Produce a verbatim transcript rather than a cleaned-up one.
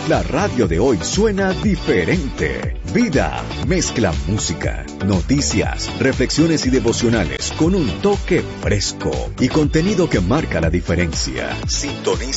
La radio de hoy suena diferente. Vida mezcla música, noticias, reflexiones y devocionales con un toque fresco y contenido que marca la diferencia. Sintoniza